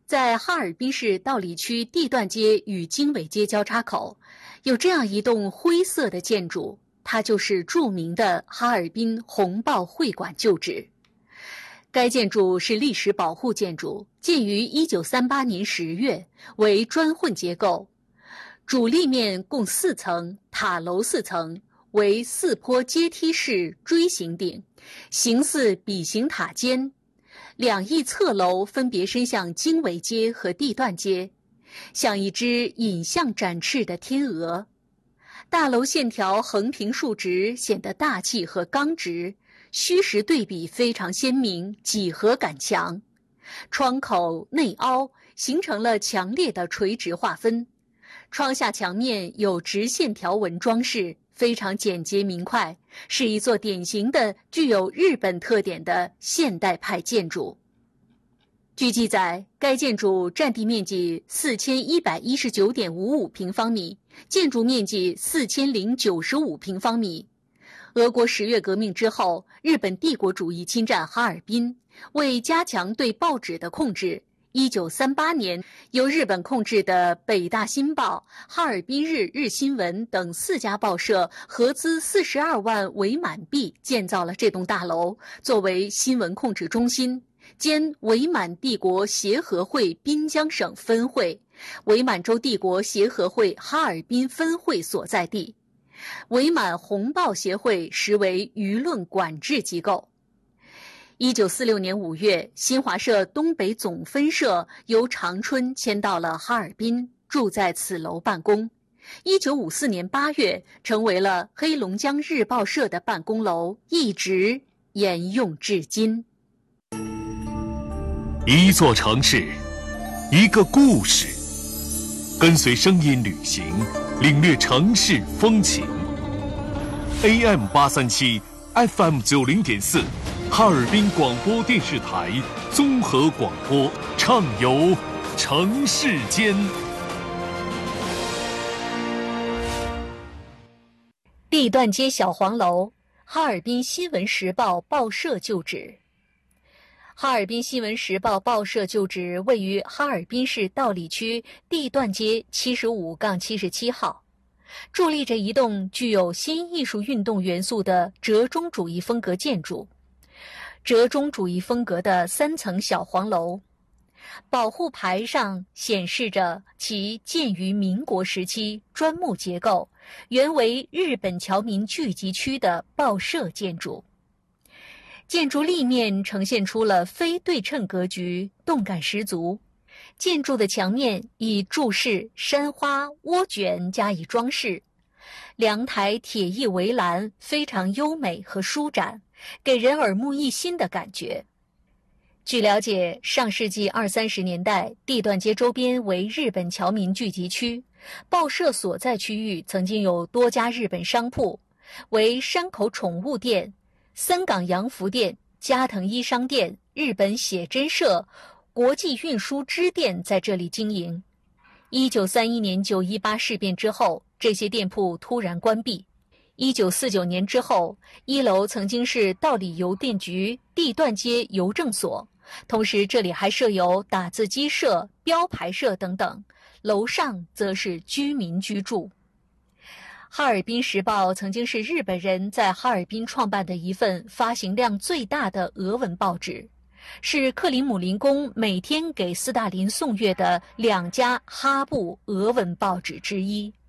在哈尔滨市道里区地段街与经纬街交叉口，有这样一栋灰色的建筑，它就是著名的哈尔滨红报会馆旧址。该建筑是历史保护建筑，建于1938年10月，为砖混结构，主立面共4层，塔楼4层，为4坡阶梯式锥形顶，形似笔形塔尖。两翼侧楼分别伸向经纬街和地段街，像一只引向展翅的天鹅。大楼线条横平竖直，显得大气和刚直，虚实对比非常鲜明，几何感强。窗口内凹，形成了强烈的垂直划分。窗下墙面有直线条纹装饰，非常简洁明快，是一座典型的具有日本特点的现代派建筑。据记载，该建筑占地面积4119.55平方米，建筑面积4095平方米。俄国10月革命之后，日本帝国主义侵占哈尔滨，为加强对报纸的控制，1938年由日本控制的北大新报、哈尔滨日、日新闻等4家报社合资42万伪满币建造了这栋大楼，作为新闻控制中心，兼伪满帝国协和会滨江省分会、伪满洲帝国协和会哈尔滨分会所在地。伪满红报协会实为舆论管制机构。1946年5月，新华社东北总分社由长春迁到了哈尔滨，住在此楼办公。1954年8月，成为了黑龙江日报社的办公楼，一直沿用至今。 一座城市，一个故事，跟随声音旅行，领略城市风情。AM837 FM90.4 哈尔滨广播电视台综合广播，畅游城市间。 地段街小黄楼，哈尔滨新闻时报报社旧址。哈尔滨新闻时报报社旧址位于哈尔滨市道里区地段街75-77号，伫立着一栋具有新艺术运动元素的折中主义风格建筑，折中主义风格的3层小黄楼。保护牌上显示着其建于民国时期，砖木结构，原为日本侨民聚集区的报社建筑。建筑立面呈现出了非对称格局，动感十足。建筑的墙面以柱式、山花、涡卷加以装饰，两台铁艺围栏非常优美和舒展，给人耳目一新的感觉。据了解，上世纪20-30年代，地段街周边为日本侨民聚集区，报社所在区域曾经有多家日本商铺，为山口宠物店、三港洋服店、加藤衣商店、日本写真社、国际运输支店在这里经营。1931年918事变之后，这些店铺突然关闭。1949年之后，1楼曾经是道里邮电局地段街邮政所，同时这里还设有打字机社、标牌社等等，楼上则是居民居住。哈尔滨时报曾经是日本人在哈尔滨创办的一份发行量最大的俄文报纸，是克里姆林宫每天给斯大林送阅的2家哈布俄文报纸之一。